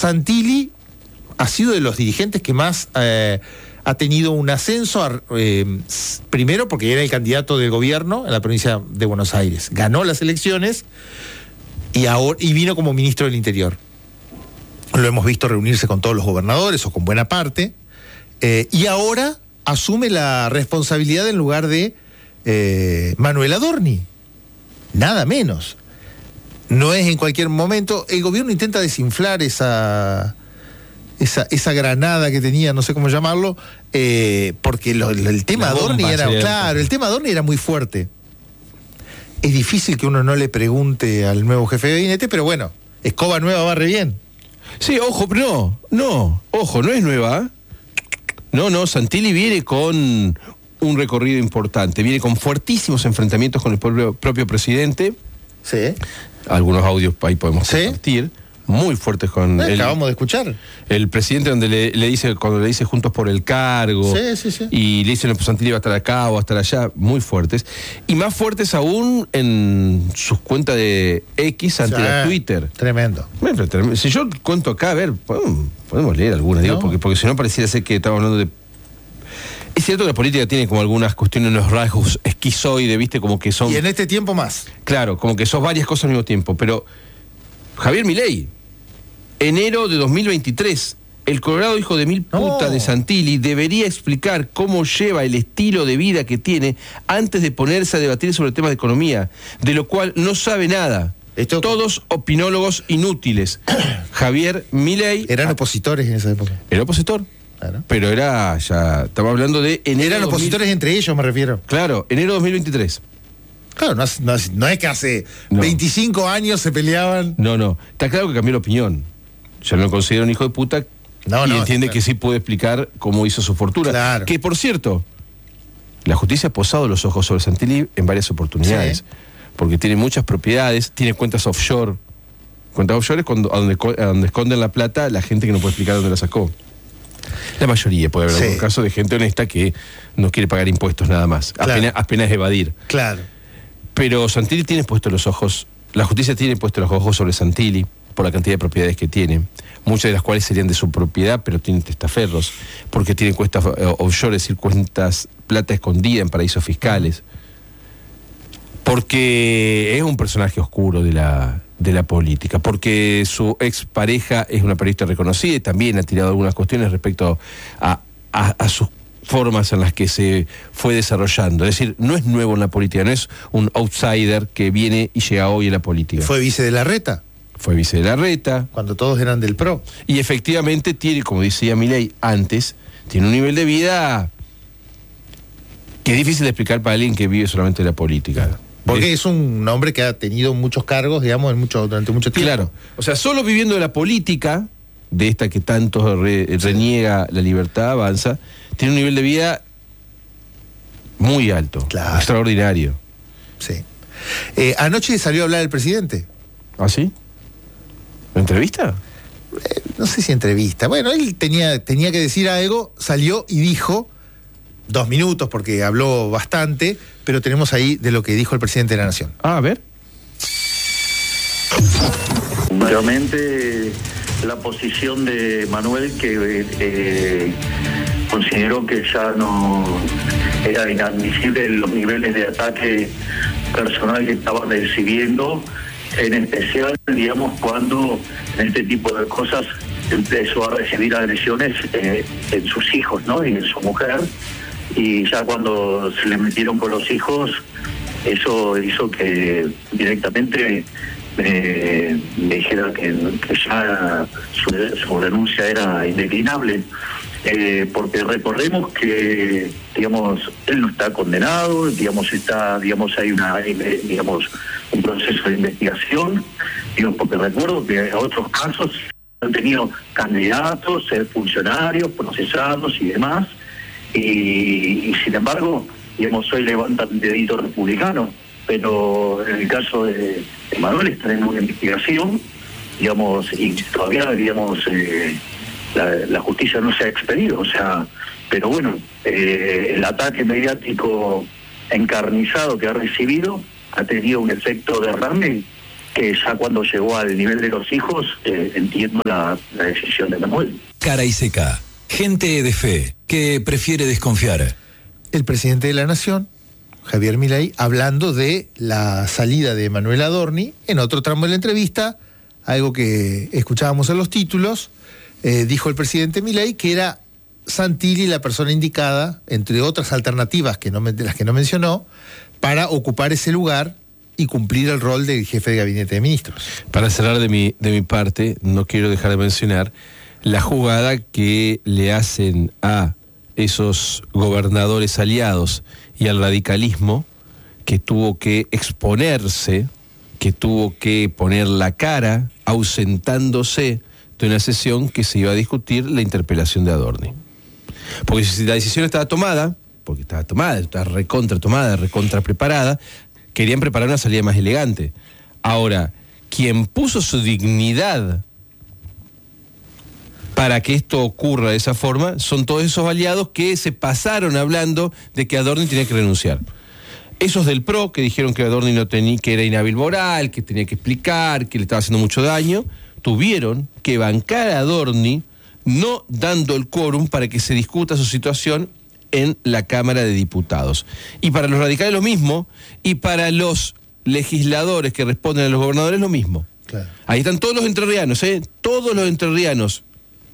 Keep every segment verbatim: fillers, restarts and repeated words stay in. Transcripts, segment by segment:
Santilli ha sido de los dirigentes que más eh, ha tenido un ascenso, a, eh, primero porque era el candidato del gobierno en la provincia de Buenos Aires. Ganó las elecciones y, ahora, y vino como ministro del Interior. Lo hemos visto reunirse con todos los gobernadores, o con buena parte, eh, y ahora asume la responsabilidad en lugar de eh, Manuel Adorni. Nada menos. No es en cualquier momento. El gobierno intenta desinflar esa... Esa, esa granada que tenía, no sé cómo llamarlo, eh, porque lo, el tema Adorni era, claro, el tema Adorni era muy fuerte. Es difícil que uno no le pregunte al nuevo jefe de gabinete, pero bueno, escoba nueva barre bien. Sí, ojo, no, no, ojo, no es nueva. No, no, Santilli viene con un recorrido importante, viene con fuertísimos enfrentamientos con el propio, propio presidente. Sí. Algunos audios ahí podemos ¿Sí? compartir. Muy fuertes con eh, el, acabamos de escuchar el presidente, donde le, le dice, cuando le dice juntos por el cargo, sí, sí, sí. y le dicen pues Santilli va a estar acá o va a estar allá, muy fuertes, y más fuertes aún en sus cuentas de X ante sí, la Twitter. Tremendo. Bueno, tremendo. Si yo cuento acá, a ver, podemos, podemos leer algunas, digo, no. porque, porque si no pareciera ser que estamos hablando de... Es cierto que la política tiene como algunas cuestiones, unos rasgos esquizoides, ¿viste? Como que son... Y en este tiempo más. Claro, como que sos varias cosas al mismo tiempo, pero Javier Milei, enero de dos mil veintitrés, el colorado hijo de mil puta no. de Santilli debería explicar cómo lleva el estilo de vida que tiene antes de ponerse a debatir sobre temas de economía, de lo cual no sabe nada. Esto... Todos opinólogos inútiles. Javier Milei... Eran opositores en esa época. Era opositor. Claro. Pero era, ya, estamos hablando de enero... Eran opositores dos mil... entre ellos, me refiero. Claro, enero dos mil veintitrés. Claro, no, no, no es que hace no. veinticinco años se peleaban. No, no, está claro que cambió la opinión. Ya no lo considera un hijo de puta no, y no, entiende claro. que sí puede explicar cómo hizo su fortuna. Claro. Que, por cierto, la justicia ha posado los ojos sobre Santilli en varias oportunidades. Sí. Porque tiene muchas propiedades, tiene cuentas offshore. Cuentas offshore es cuando, a, donde, a donde esconden la plata la gente que no puede explicar dónde la sacó. La mayoría puede haber sí. algún caso de gente honesta que no quiere pagar impuestos nada más. Claro. Apenas, apenas evadir. Claro. Pero Santilli tiene puestos los ojos, la justicia tiene puestos los ojos sobre Santilli por la cantidad de propiedades que tiene, muchas de las cuales serían de su propiedad, pero tienen testaferros, porque tiene cuentas eh, offshore, es decir, cuentas plata escondida en paraísos fiscales, porque es un personaje oscuro de la, de la política, porque su expareja es una periodista reconocida y también ha tirado algunas cuestiones respecto a, a, a sus formas en las que se fue desarrollando. Es decir, no es nuevo en la política, no es un outsider que viene y llega hoy a la política. ¿Fue vice de Larreta? Fue vice de Larreta. Cuando todos eran del P R O. Y efectivamente tiene, como decía Milei antes, tiene un nivel de vida que es difícil de explicar para alguien que vive solamente de la política. Porque es un hombre que ha tenido muchos cargos, digamos, en mucho, durante mucho tiempo. Claro. O sea, solo viviendo de la política, de esta que tanto re, reniega la libertad avanza, tiene un nivel de vida muy alto, claro. extraordinario. Sí. Eh, anoche salió a hablar el presidente. ¿Ah, sí? ¿Entrevista? Eh, no sé si entrevista. Bueno, él tenía, tenía que decir algo, salió y dijo, dos minutos porque habló bastante, pero tenemos ahí de lo que dijo el presidente de la Nación. Ah, a ver. Realmente la posición de Manuel que eh, consideró que ya no era inadmisible los niveles de ataque personal que estaba recibiendo, en especial, digamos, cuando en este tipo de cosas empezó a recibir agresiones eh, en sus hijos, ¿no? Y en su mujer, y ya cuando se le metieron con los hijos, eso hizo que directamente eh, me dijera que, que ya su, su denuncia era indeclinable. Eh, porque recordemos que, digamos, él no está condenado, digamos, está, digamos, hay una, digamos, un proceso de investigación, digamos, porque recuerdo que en otros casos han tenido candidatos, funcionarios, procesados y demás, y, y sin embargo, digamos, hoy levantan un dedito republicano, pero en el caso de, de Manuel está en una investigación, digamos, y todavía, digamos, eh, La, la justicia no se ha expedido, o sea, pero bueno, eh, el ataque mediático encarnizado que ha recibido ha tenido un efecto derrame que ya cuando llegó al nivel de los hijos, eh, entiendo la, la decisión de Manuel. Cara y seca, gente de fe, que prefiere desconfiar. El presidente de la Nación, Javier Milei, hablando de la salida de Manuel Adorni, en otro tramo de la entrevista, algo que escuchábamos en los títulos, eh, dijo el presidente Milei que era Santilli la persona indicada, entre otras alternativas que no, de las que no mencionó, para ocupar ese lugar y cumplir el rol del jefe de gabinete de ministros. Para cerrar de mi, de mi parte, no quiero dejar de mencionar la jugada que le hacen a esos gobernadores aliados y al radicalismo, que tuvo que exponerse, que tuvo que poner la cara, ausentándose de una sesión que se iba a discutir la interpelación de Adorni. Porque si la decisión estaba tomada, porque estaba tomada, estaba recontra tomada, recontra preparada, querían preparar una salida más elegante. Ahora, quien puso su dignidad para que esto ocurra de esa forma son todos esos aliados que se pasaron hablando de que Adorni tenía que renunciar. Esos del PRO que dijeron que Adorni no tenía, que era inhábil moral, que tenía que explicar, que le estaba haciendo mucho daño, tuvieron que bancar a Adorni no dando el quórum para que se discuta su situación en la Cámara de Diputados. Y para los radicales lo mismo, y para los legisladores que responden a los gobernadores lo mismo. Claro. Ahí están todos los entrerrianos, ¿eh? Todos los entrerrianos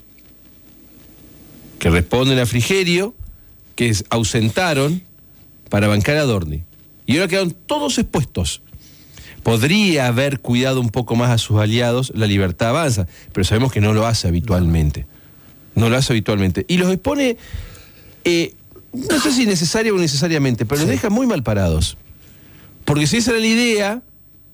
que responden a Frigerio, que ausentaron para bancar a Adorni. Y ahora quedaron todos expuestos. Podría haber cuidado un poco más a sus aliados, la Libertad Avanza, pero sabemos que no lo hace habitualmente. No lo hace habitualmente. Y los expone... Eh, no sé si necesaria o necesariamente, pero sí, los deja muy mal parados. Porque si esa era la idea,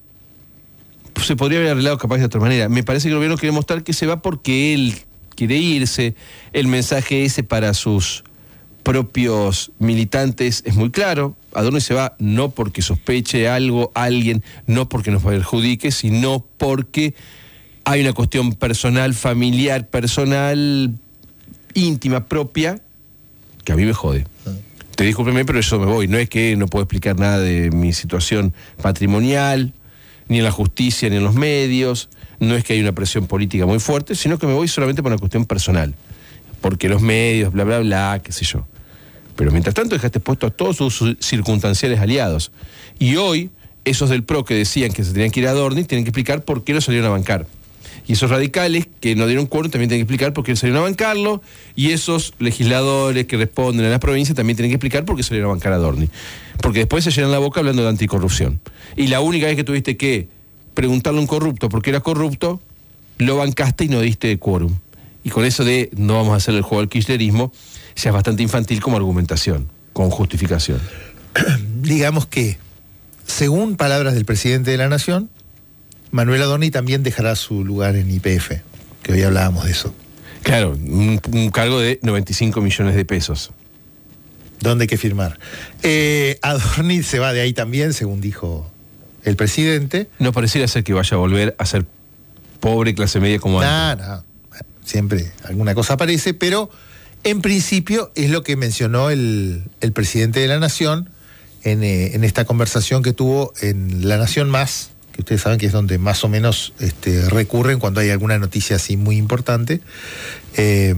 pues se podría haber arreglado capaz de otra manera. Me parece que el gobierno quiere mostrar que se va porque él quiere irse. El mensaje ese para sus propios militantes es muy claro. Adorni se va no porque sospeche algo, alguien, no porque nos perjudique, sino porque hay una cuestión personal, familiar, personal, íntima, propia, que a mí me jode. Ah. Te discúlpeme, pero eso me voy. No es que no puedo explicar nada de mi situación patrimonial, ni en la justicia, ni en los medios. No es que hay una presión política muy fuerte, sino que me voy solamente por una cuestión personal. Porque los medios, bla, bla, bla, qué sé yo. Pero mientras tanto dejaste puesto a todos sus circunstanciales aliados. Y hoy, esos del PRO que decían que se tenían que ir a Adorni, tienen que explicar por qué lo salieron a bancar. Y esos radicales que no dieron quórum también tienen que explicar por qué salieron a bancarlo, y esos legisladores que responden a las provincias también tienen que explicar por qué salieron a bancar a Adorni. Porque después se llenan la boca hablando de anticorrupción. Y la única vez que tuviste que preguntarle a un corrupto por qué era corrupto, lo bancaste y no diste quórum. Y con eso de no vamos a hacer el juego al kirchnerismo, ya es bastante infantil como argumentación, con justificación. Digamos que, según palabras del presidente de la Nación, Manuel Adorni también dejará su lugar en Y P F, que hoy hablábamos de eso. Claro, un, un cargo de noventa y cinco millones de pesos. ¿Dónde hay que firmar? Eh, Adorni se va de ahí también, según dijo el presidente. No pareciera ser que vaya a volver a ser pobre clase media como nah, antes. No, siempre alguna cosa aparece, pero en principio es lo que mencionó el, el presidente de la Nación en, eh, en esta conversación que tuvo en La Nación Más, que ustedes saben que es donde más o menos este, recurren cuando hay alguna noticia así muy importante. Eh,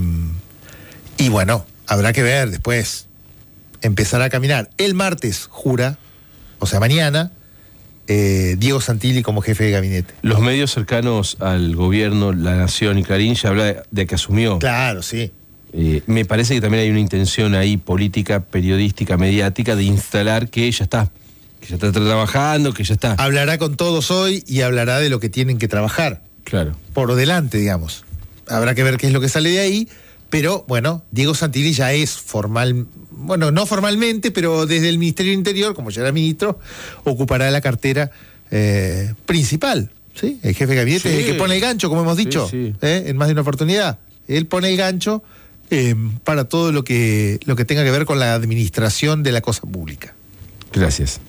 y bueno, habrá que ver después, empezar a caminar. El martes jura, o sea, mañana, eh, Diego Santilli como jefe de gabinete. Los medios cercanos al gobierno, La Nación y Clarín, ya habla de, de que asumió. Claro, sí. Eh, me parece que también hay una intención ahí política, periodística, mediática, de instalar que ya está. Que ya está trabajando, que ya está. Hablará con todos hoy y hablará de lo que tienen que trabajar. Claro. Por delante, digamos. Habrá que ver qué es lo que sale de ahí, pero bueno, Diego Santilli ya es formal, bueno, no formalmente, pero desde el Ministerio del Interior, como ya era ministro, ocupará la cartera eh, principal, ¿sí? El jefe de gabinete sí. es el que pone el gancho, como hemos dicho, sí, sí. ¿eh? En más de una oportunidad. Él pone el gancho eh, para todo lo que, lo que tenga que ver con la administración de la cosa pública. Gracias.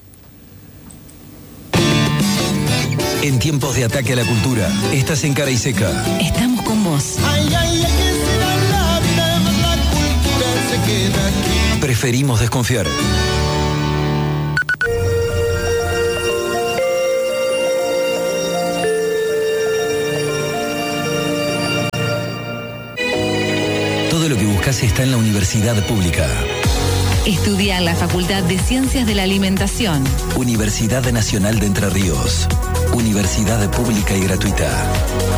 En tiempos de ataque a la cultura, estás en Cara y Seca. Estamos con vos. Ay, ay, ay, que será la vida, la cultura se queda aquí. Preferimos desconfiar. buscas está en la universidad pública. Estudia en la Facultad de Ciencias de la Alimentación. Universidad Nacional de Entre Ríos. Universidad pública y gratuita.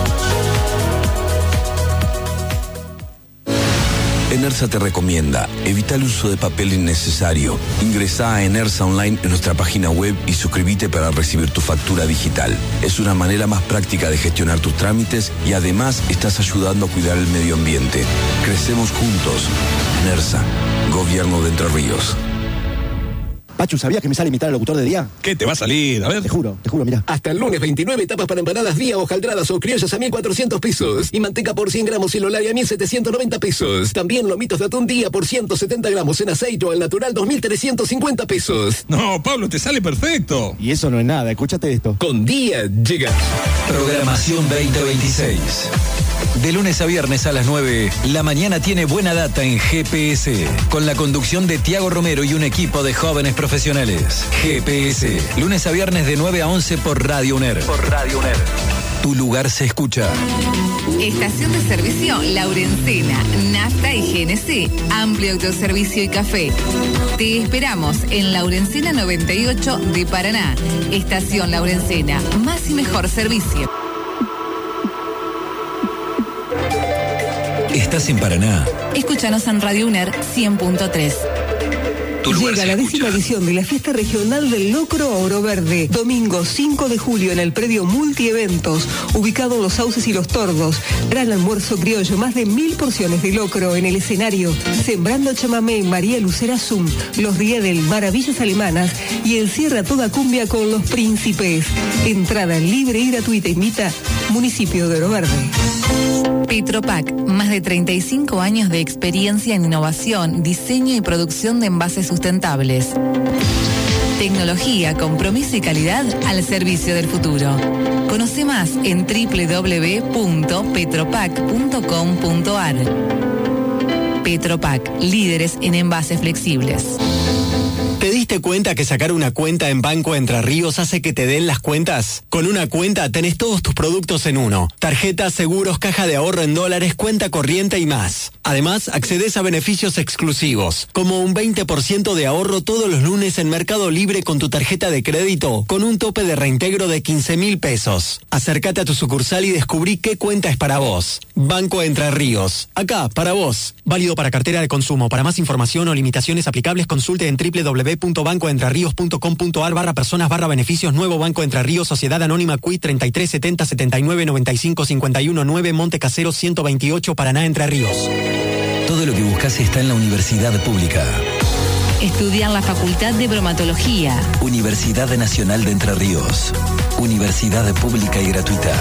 Enersa te recomienda, evita el uso de papel innecesario. Ingresá a Enersa Online en nuestra página web y suscríbete para recibir tu factura digital. Es una manera más práctica de gestionar tus trámites y además estás ayudando a cuidar el medio ambiente. Crecemos juntos. Enersa, Gobierno de Entre Ríos. Pachu, ¿sabías que me sale imitar al locutor de día? ¿Qué te va a salir? A ver. Te juro, te juro, mira. Hasta el lunes veintinueve, tapas para empanadas día, hojaldradas o criollas a mil cuatrocientos pesos. Y manteca por cien gramos Silolari a mil setecientos noventa pesos. También lomitos de atún día por ciento setenta gramos en aceite o al natural dos mil trescientos cincuenta pesos. No, Pablo, te sale perfecto. Y eso no es nada, escúchate esto. Con día llegas. Programación veinte veintiséis. De lunes a viernes a las nueve, la mañana tiene buena data en G P S, con la conducción de Tiago Romero y un equipo de jóvenes profesionales. G P S, lunes a viernes de nueve a once por Radio UNER. Por Radio UNER. Tu lugar se escucha. Estación de servicio Laurencena, Nafta y G N C, amplio autoservicio y café. Te esperamos en Laurencena noventa y ocho de Paraná. Estación Laurencena, más y mejor servicio. ¿Estás en Paraná? Escúchanos en Radio UNER cien punto tres. Llega la décima edición de la Fiesta Regional del Locro Oro Verde. Domingo cinco de julio en el predio Multieventos, ubicado en Los Sauces y Los Tordos. Gran almuerzo criollo, más de mil porciones de locro en el escenario. Sembrando chamamé, María Lucera Zum, Los Riedel, Maravillas Alemanas y el cierre a toda cumbia con Los Príncipes. Entrada libre y gratuita. Invita Municipio de Oro Verde. Petropac, más de treinta y cinco años de experiencia en innovación, diseño y producción de envases sustentables. Tecnología, compromiso y calidad al servicio del futuro. Conoce más en doble u doble u doble u punto petropac punto com punto a r. Petropac, líderes en envases flexibles. ¿Te diste cuenta que sacar una cuenta en Banco Entre Ríos hace que te den las cuentas? Con una cuenta tenés todos tus productos en uno. Tarjetas, seguros, caja de ahorro en dólares, cuenta corriente y más. Además, accedes a beneficios exclusivos, como un veinte por ciento de ahorro todos los lunes en Mercado Libre con tu tarjeta de crédito, con un tope de reintegro de quince mil pesos. Acércate a tu sucursal y descubrí qué cuenta es para vos. Banco Entre Ríos. Acá, para vos. Válido para cartera de consumo. Para más información o limitaciones aplicables, consulte en doble u doble u doble u punto banco entre ríos punto com punto a r barra personas barra beneficios. Nuevo Banco Entre Ríos, Sociedad Anónima Q I treinta y tres setenta setenta y nueve noventa y cinco cincuenta y uno nueve, Monte Casero ciento veintiocho, Paraná, Entre Ríos. Todo lo que buscas está en la universidad pública. Estudia en la Facultad de Bromatología. Universidad Nacional de Entre Ríos. Universidad pública y gratuita.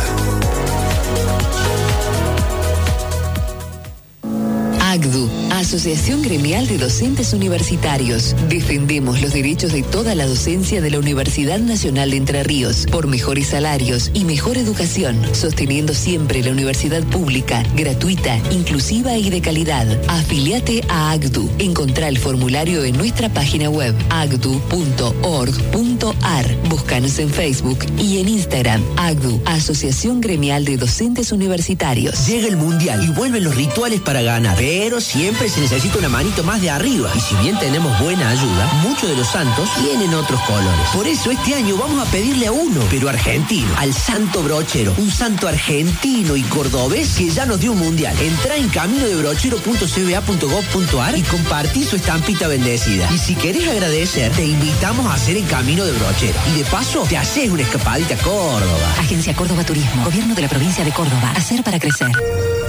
A C D U, Asociación Gremial de Docentes Universitarios. Defendemos los derechos de toda la docencia de la Universidad Nacional de Entre Ríos por mejores salarios y mejor educación, sosteniendo siempre la universidad pública, gratuita, inclusiva y de calidad. Afiliate a A C D U. Encontrá el formulario en nuestra página web a c d u punto org punto a r. Búscanos en Facebook y en Instagram. A C D U, Asociación Gremial de Docentes Universitarios. Llega el Mundial y vuelven los rituales para ganar, pero siempre se necesita una manito más de arriba. Y si bien tenemos buena ayuda, muchos de los santos tienen otros colores. Por eso este año vamos a pedirle a uno, pero argentino, al Santo Brochero, un santo argentino y cordobés que ya nos dio un mundial. Entrá en camino de brochero punto c b a punto gov punto a r y compartí su estampita bendecida. Y si querés agradecer, te invitamos a hacer el camino de brochero. Y de paso, te haces una escapadita a Córdoba. Agencia Córdoba Turismo, Gobierno de la Provincia de Córdoba. Hacer para crecer.